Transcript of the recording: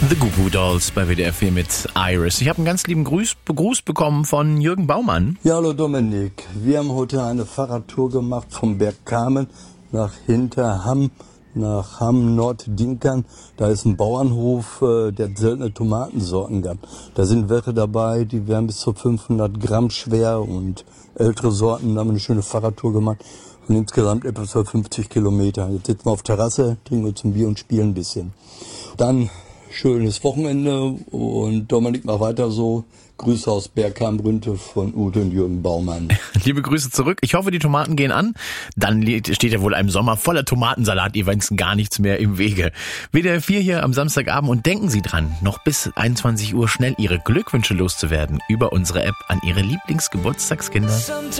The Goo Goo Dolls bei WDR 4 mit Iris. Ich habe einen ganz lieben Gruß bekommen von Jürgen Baumann. Ja, hallo Dominik. Wir haben heute eine Fahrradtour gemacht vom Berg Kamen nach Hinterham, nach Hamm-Nord-Dinkern. Da ist ein Bauernhof, der hat seltene Tomatensorten gehabt. Da sind welche dabei, die wären bis zu 500 Gramm schwer und ältere Sorten. Da haben wir eine schöne Fahrradtour gemacht und insgesamt etwas über 50 Kilometer. Jetzt sitzen wir auf Terrasse, trinken wir zum Bier und spielen ein bisschen. Dann schönes Wochenende und Dominik, mach weiter so. Grüße aus Bergkamp-Brünte von Ute und Jürgen Baumann. Liebe Grüße zurück. Ich hoffe, die Tomaten gehen an. Dann steht ja wohl einem Sommer voller Tomatensalat-Events gar nichts mehr im Wege. WDR 4 hier am Samstagabend und denken Sie dran, noch bis 21 Uhr schnell Ihre Glückwünsche loszuwerden über unsere App an Ihre Lieblingsgeburtstagskinder.